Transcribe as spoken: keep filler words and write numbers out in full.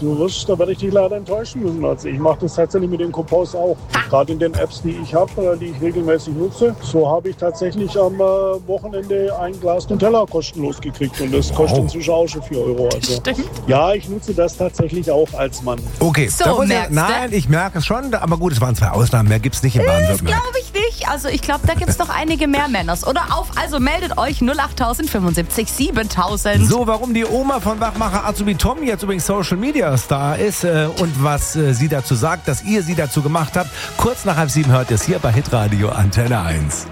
du wirst, da werde ich dich leider enttäuschen müssen. Also ich mache das tatsächlich mit den Coupons auch. Gerade in den Apps, die ich habe, die ich regelmäßig nutze. So habe ich tatsächlich am äh, Wochenende ein Glas Nutella kostenlos gekriegt. Und das kostet Wow. inzwischen auch schon vier Euro. Also, Stimmt. ja, ich nutze das tatsächlich auch als Mann. Okay, So, da muss ich- merkst du? nein, ich merke es schon, aber gut, es waren zwei Ausnahmen, mehr gibt's nicht in Das Baden-Württemberg. glaube ich nicht. Also ich glaube, da gibt es noch einige mehr Männers. Oder auf, also meldet euch null acht fünfundsiebzig siebentausend. So, warum die Oma von Wachmacher Azubi Tom jetzt übrigens Social Media Star ist äh, und was äh, sie dazu sagt, dass ihr sie dazu gemacht habt. Kurz nach halb sieben hört ihr es hier bei Hitradio Antenne eins.